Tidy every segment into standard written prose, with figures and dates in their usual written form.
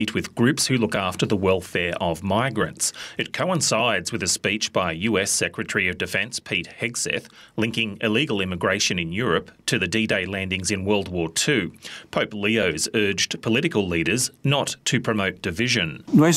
with groups who look after the welfare of migrants. It coincides with a speech by US Secretary of Defence Pete Hegseth linking illegal immigration in Europe to the D-Day landings in World War II. Pope Leo's urged political leaders not to promote division. Our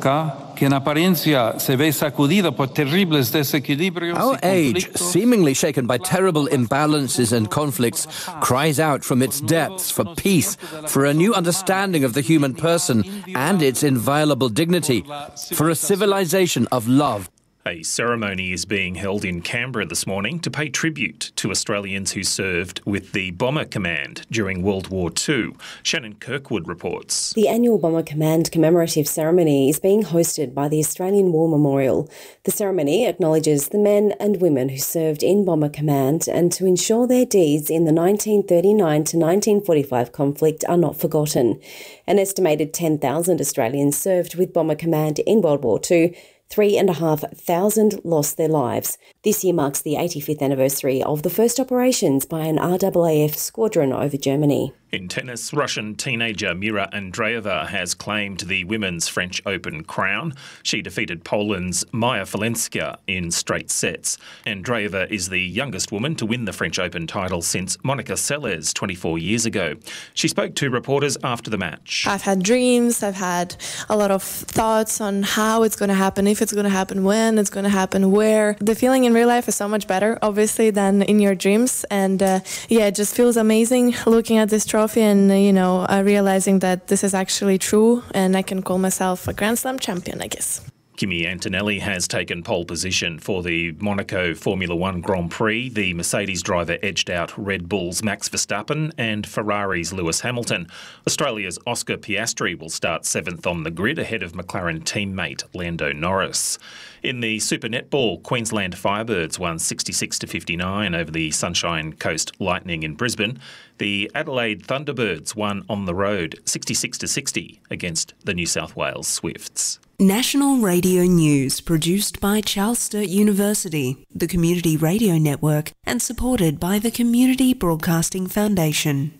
age, seemingly shaken by terrible imbalances and conflicts, cries out from its depths for peace, for a new understanding of the human person and its inviolable dignity, for a civilization of love. A ceremony is being held in Canberra this morning to pay tribute to Australians who served with the Bomber Command during World War II. Shannon Kirkwood reports. The annual Bomber Command commemorative ceremony is being hosted by the Australian War Memorial. The ceremony acknowledges the men and women who served in Bomber Command and to ensure their deeds in the 1939 to 1945 conflict are not forgotten. An estimated 10,000 Australians served with Bomber Command in World War II. 3,500 lost their lives. This year marks the 85th anniversary of the first operations by an RAAF squadron over Germany. In tennis, Russian teenager Mira Andreeva has claimed the Women's French Open crown. She defeated Poland's Maja Falenska in straight sets. Andreeva is the youngest woman to win the French Open title since Monica Seles 24 years ago. She spoke to reporters after the match. I've had dreams, I've had a lot of thoughts on how it's going to happen, if it's going to happen, when it's going to happen, where. The feeling in real life is so much better, obviously, than in your dreams. And it just feels amazing looking at this trophy and, realizing that this is actually true and I can call myself a Grand Slam champion, I guess. Kimi Antonelli has taken pole position for the Monaco Formula One Grand Prix. The Mercedes driver edged out Red Bull's Max Verstappen and Ferrari's Lewis Hamilton. Australia's Oscar Piastri will start 7th on the grid ahead of McLaren teammate Lando Norris. In the Super Netball, Queensland Firebirds won 66-59 over the Sunshine Coast Lightning in Brisbane. The Adelaide Thunderbirds won on the road 66-60 against the New South Wales Swifts. National Radio News produced by Charles Sturt University, the Community Radio Network, and supported by the Community Broadcasting Foundation.